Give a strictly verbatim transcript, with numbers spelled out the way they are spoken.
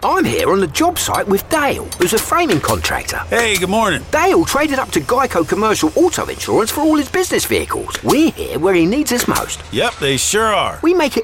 I'm here on the job site with Dale, who's a framing contractor. Hey, good morning. Dale traded up to Geico Commercial Auto Insurance for all his business vehicles. We're here where he needs us most. Yep, they sure are. We make it